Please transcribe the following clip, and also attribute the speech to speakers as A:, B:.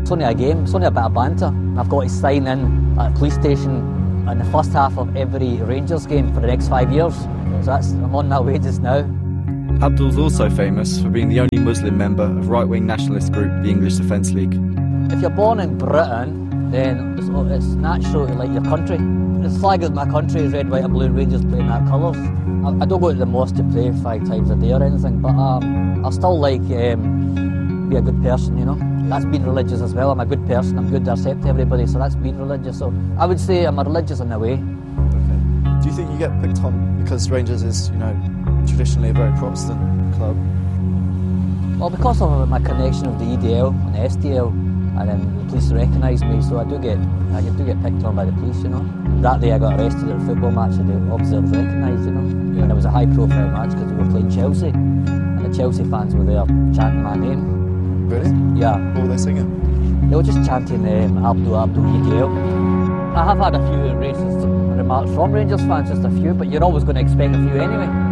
A: It's only a game, it's only a bit of banter. I've got to sign in at a police station in the first half of every Rangers game for the next 5 years. So I'm on that way just now.
B: Abdul's also famous for being the only Muslim member of right-wing nationalist group, the English Defence League.
A: If you're born in Britain, then it's natural to like your country. The flag of my country is red, white and blue, and Rangers playing that colours. I don't go to the mosque to pray 5 times a day or anything, but I still like be a good person, you know. That's being religious as well. I'm a good person, I'm good to accept everybody, so that's being religious. So I would say I'm a religious in a way.
C: Okay. Do you think you get picked on because Rangers is, you know, traditionally a very Protestant club?
A: Well, because of my connection with the EDL and the SDL, and then the police recognise me, so I do get picked on by the police, you know. That day I got arrested at a football match and the officers recognised, you know. Yeah. And it was a high-profile match because we were playing Chelsea, and the Chelsea fans were there chanting my name.
C: Really?
A: Yeah.
C: What were they singing?
A: They were just chanting Abdul EDL. I have had a few racist remarks from Rangers fans, just a few, but you're always going to expect a few anyway.